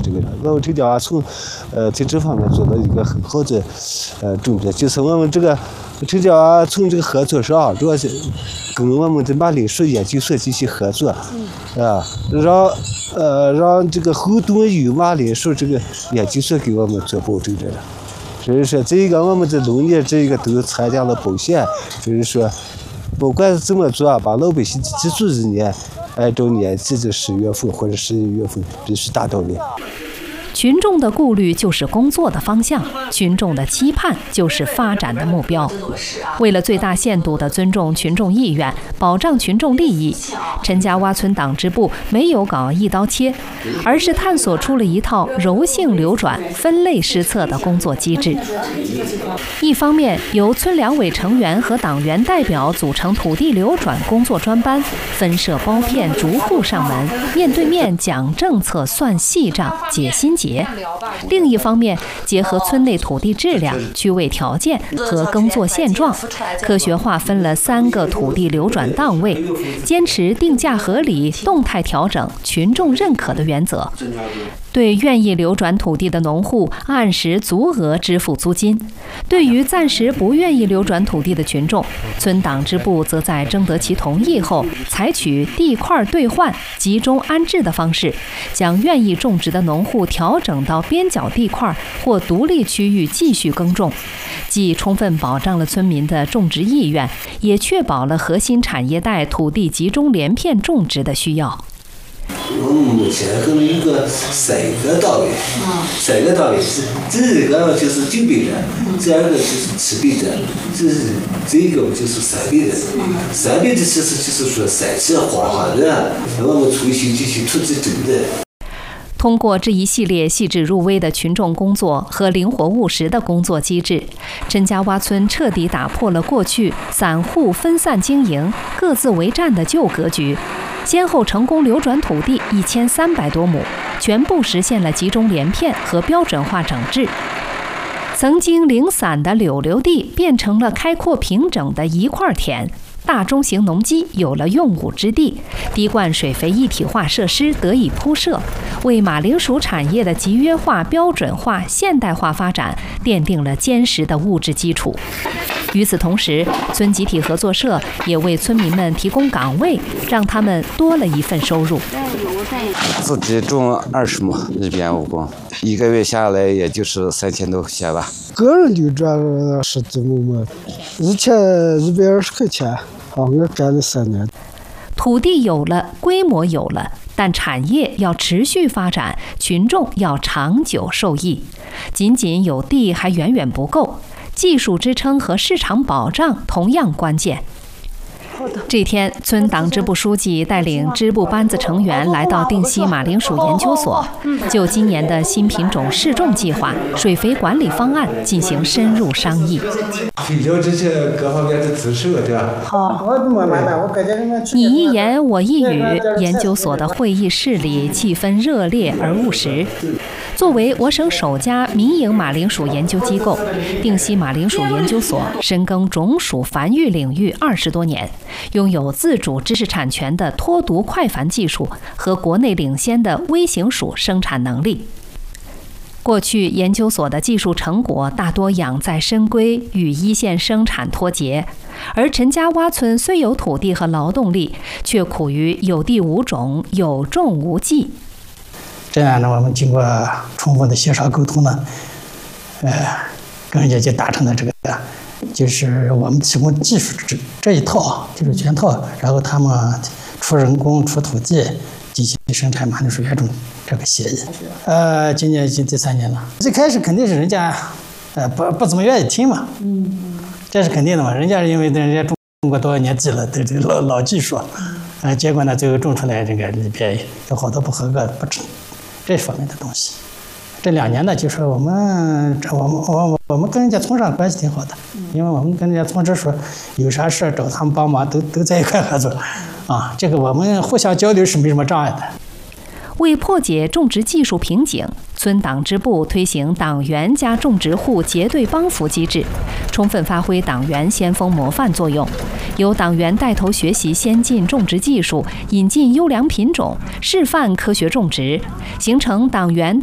这个。我们陈家洼村，在这方面做了一个很好的准备，就是我们这个陈家洼村这个合作社啊，主要是跟我们的马铃薯研究所进行合作，让这个后盾与马铃薯这个研究所给我们做保证着的。所以说，这个我们的农业这个都参加了保险，就是说，不管怎么做，把老百姓记住一年，按照年纪的10月份或者11月份必须达到的。 群众的顾虑就是工作的方向，群众的期盼就是发展的目标。为了最大限度地尊重群众意愿，保障群众利益，陈家洼村党支部没有搞一刀切，而是探索出了一套柔性流转、分类施策的工作机制。一方面，由村两委成员和党员代表组成土地流转工作专班，分设包片，逐户上门，面对面讲政策、算细账、解心结。另一方面，结合村内土地质量、区位条件和耕作现状，科学划分了3个土地流转档位，坚持定价合理、动态调整、群众认可的原则。对愿意流转土地的农户，按时足额支付租金；对于暂时不愿意流转土地的群众，村党支部则在征得其同意后，采取地块兑换、集中安置的方式，将愿意种植的农户调整到边角地块或独立区域继续耕种，既充分保障了村民的种植意愿，也确保了核心产业带土地集中连片种植的需要。 我们目前可能有个3个单位，3个单位这个就是900人，第2个就是700人，这个就是300人，300的其实就是说3期黄花人，我们重新进行土地整的。 通过这一系列细致入微的群众工作和灵活务实的工作机制，陈家洼村彻底打破了过去散户分散经营、各自为战的旧格局，先后成功流转土地1300多亩，全部实现了集中连片和标准化整治。曾经零散的柳柳地变成了开阔平整的一块田，大中型农机有了用武之地，滴灌水肥一体化设施得以铺设，为马铃薯产业的集约化、标准化、现代化发展奠定了坚实的物质基础。与此同时，村集体合作社也为村民们提供岗位，让他们多了一份收入。 自己种20亩，1边5公，1个月下来也就是3000多块钱吧。 个人流转10几亩嘛，以前120块钱，我干了3年。 土地有了，规模有了，但产业要持续发展，群众要长久受益。仅仅有地还远远不够，技术支撑和市场保障同样关键。这天，村党支部书记带领支部班子成员来到定西马铃薯研究所，就今年的新品种试种计划、水肥管理方案进行深入商议。 肥料这些各方面的知识，对吧？ 好， 你一言我一语，研究所的会议室里气氛热烈而务实。作为我省首家民营马铃薯研究机构，定西马铃薯研究所深耕种薯繁育领域20多年，拥有自主知识产权的脱毒快繁技术和国内领先的微型薯生产能力。过去研究所的技术成果大多养在深闺，与一线生产脱节，而陈家洼村虽有土地和劳动力，却苦于有地无种，有种无技。 这样呢，我们经过充分的协商沟通呢，跟人家就达成了这个，就是我们提供技术这一套技术全套，然后他们出人工、出土地进行生产马铃薯原种这个协议。今年已经第3年了。最开始肯定是人家不怎么愿意听嘛，这是肯定的嘛。人家因为人家种过多少年地了，对这老技术，结果呢最后种出来这个里边有好多不合格的不成。这方面的东西，这2年呢，就是我们跟人家村上关系挺好的，因为我们跟人家村支书有啥事找他们帮忙，都在一块合作，这个我们互相交流是没什么障碍的。 为破解种植技术瓶颈，村党支部推行党员加种植户结对帮扶机制，充分发挥党员先锋模范作用。由党员带头学习先进种植技术，引进优良品种，示范科学种植，形成党员